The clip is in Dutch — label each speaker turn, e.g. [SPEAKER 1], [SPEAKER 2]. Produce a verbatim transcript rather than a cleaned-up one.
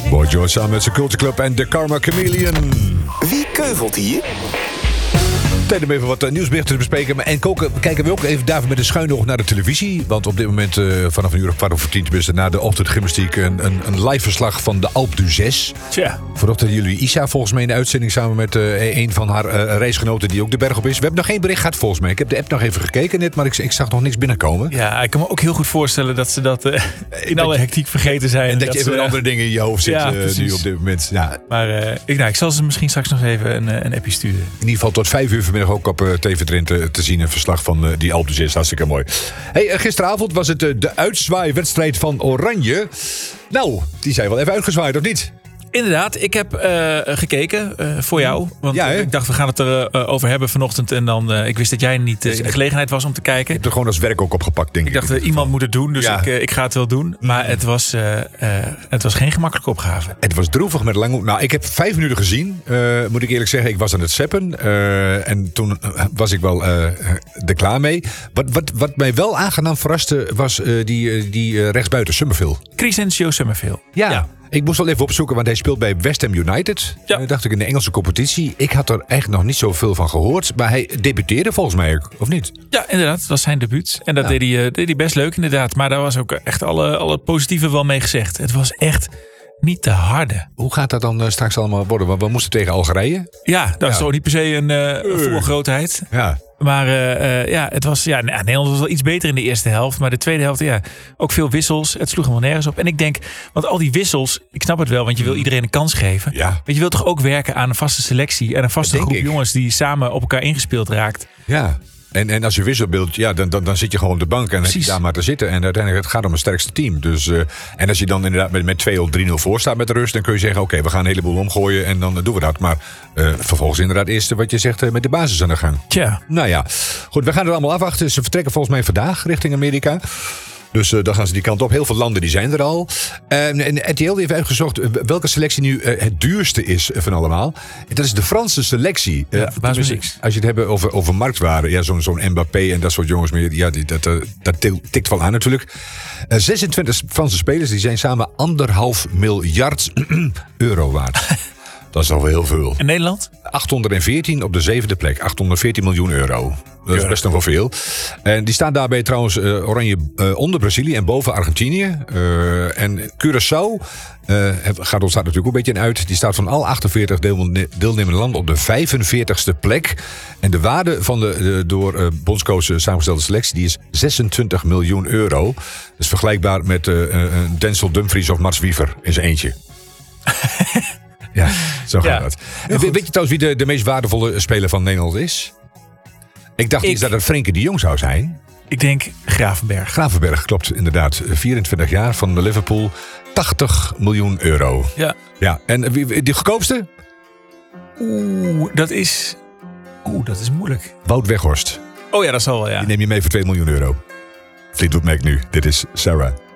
[SPEAKER 1] Boy George samen met zijn Culture Club en de Karma Chameleon.
[SPEAKER 2] Wie keuvelt hier?
[SPEAKER 1] Tijd om even wat nieuwsberichten te bespreken. En koken, kijken we ook even David met een schuin oog naar de televisie. Want op dit moment uh, vanaf een uur of kwart over tien tenminste na de ochtendgymnastiek een, een, een live verslag van de Alpe d'Huez.
[SPEAKER 3] Tja.
[SPEAKER 1] Vanochtend jullie Isa volgens mij in de uitzending samen met uh, een van haar uh, reisgenoten die ook de berg op is. We hebben nog geen bericht gehad volgens mij. Ik heb de app nog even gekeken net, maar ik, ik zag nog niks binnenkomen.
[SPEAKER 3] Ja, ik kan me ook heel goed voorstellen dat ze dat uh, in alle hectiek vergeten zijn.
[SPEAKER 1] En dat, dat je even
[SPEAKER 3] ze,
[SPEAKER 1] met andere dingen in je hoofd zit
[SPEAKER 3] ja,
[SPEAKER 1] uh, nu op dit moment. Ja.
[SPEAKER 3] Maar uh, ik, nou, ik zal ze misschien straks nog even een, een appje sturen.
[SPEAKER 1] In ieder geval tot vijf uur vanmiddag ook op uh, T V Drenthe te zien een verslag van uh, die Alpe d'Huez. Hartstikke mooi. Hey, uh, gisteravond was het uh, de uitzwaaiwedstrijd van Oranje. Nou, die zijn wel even uitgezwaaid, of niet?
[SPEAKER 3] Inderdaad, ik heb uh, gekeken uh, voor jou. Want
[SPEAKER 1] ja,
[SPEAKER 3] ik dacht, we gaan het erover uh, over hebben vanochtend. En dan, uh, ik wist dat jij niet uh, in de gelegenheid was om te kijken.
[SPEAKER 1] Ik heb er gewoon als werk ook opgepakt, denk ik.
[SPEAKER 3] Ik dacht, uh, iemand moet het doen, dus ja. ik, uh, ik ga het wel doen. Maar het was, uh, uh, het was geen gemakkelijke opgave.
[SPEAKER 1] Het was droevig met lang. Nou, ik heb vijf minuten gezien, uh, moet ik eerlijk zeggen. Ik was aan het zappen. Uh, en toen was ik wel uh, er klaar mee. Wat, wat, wat mij wel aangenaam verraste, was uh, die, uh, die uh, rechtsbuiten Summerville.
[SPEAKER 3] Crescencio Summerville.
[SPEAKER 1] Ja. ja. Ik moest wel even opzoeken, want hij speelt bij West Ham United. Ja. Uh, dacht ik in de Engelse competitie. Ik had er echt nog niet zoveel van gehoord. Maar hij debuteerde volgens mij ook, of niet?
[SPEAKER 3] Ja, inderdaad. Dat was zijn debuut. En dat ja. deed, hij, uh, deed hij best leuk inderdaad. Maar daar was ook echt alle, alle positieve wel mee gezegd. Het was echt niet te harde.
[SPEAKER 1] Hoe gaat dat dan uh, straks allemaal worden? Want we moesten tegen Algerije.
[SPEAKER 3] Ja, dat ja. is toch niet per se een uh, voorgrootheid. Ja. Maar uh, uh, ja, het was, ja, Nederland was wel iets beter in de eerste helft. Maar de tweede helft, ja, ook veel wissels. Het sloeg helemaal nergens op. En ik denk, want al die wissels, ik snap het wel, want je wil iedereen een kans geven. Ja. Maar je wilt toch ook werken aan een vaste selectie en een vaste groep ik. jongens die samen op elkaar ingespeeld raakt.
[SPEAKER 1] Ja. En, en als je wisselbeeld, ja, dan, dan, dan zit je gewoon op de bank en dan heb je daar maar te zitten. En uiteindelijk het gaat om het sterkste team. Dus, uh, en als je dan inderdaad met, met twee of drie nul voor staat met de rust, dan kun je zeggen, oké, okay, we gaan een heleboel omgooien en dan uh, doen we dat. Maar uh, vervolgens inderdaad eerst wat je zegt uh, met de basis aan de gang.
[SPEAKER 3] Tja.
[SPEAKER 1] Nou ja, goed, we gaan het allemaal afwachten. Ze vertrekken volgens mij vandaag richting Amerika. Dus uh, dan gaan ze die kant op. Heel veel landen die zijn er al. Uh, en R T L heeft uitgezocht uh, welke selectie nu uh, het duurste is van allemaal. Dat is de Franse selectie. Uh,
[SPEAKER 3] ja, als je
[SPEAKER 1] het hebt over, over marktwaarde. Ja, zo'n, zo'n Mbappé en dat soort jongens meer. Ja, die, dat, uh, dat tikt wel aan natuurlijk. Uh, zesentwintig Franse spelers die zijn samen anderhalf miljard euro waard. Dat is al wel heel veel.
[SPEAKER 3] En Nederland?
[SPEAKER 1] achthonderdveertien op de zevende plek. achthonderdveertien miljoen euro. Dat is best nog wel veel. En die staan daarbij trouwens uh, oranje uh, onder Brazilië en boven Argentinië. Uh, en Curaçao uh, gaat ons daar natuurlijk ook een beetje in uit. Die staat van al achtenveertig deelnemende landen op de vijfenveertigste plek. En de waarde van de, de door uh, bondscoach samengestelde selectie die is zesentwintig miljoen euro. Dat is vergelijkbaar met uh, uh, Denzel Dumfries of Mats Wiever in zijn eentje. Ja, zo gaat het. Ja, weet je trouwens wie de, de meest waardevolle speler van Nederland is? Ik dacht eens dat het Frenkie de Jong zou zijn.
[SPEAKER 3] Ik denk Gravenberg.
[SPEAKER 1] Gravenberg, klopt inderdaad. vierentwintig jaar van Liverpool. tachtig miljoen euro.
[SPEAKER 3] Ja.
[SPEAKER 1] Ja. En wie, die goedkoopste?
[SPEAKER 3] Oeh, dat is... Oeh, dat is moeilijk.
[SPEAKER 1] Wout Weghorst.
[SPEAKER 3] Oh ja, dat zal wel, ja.
[SPEAKER 1] Die neem je mee voor twee miljoen euro. Fleetwood Mac nu. Dit is Sarah.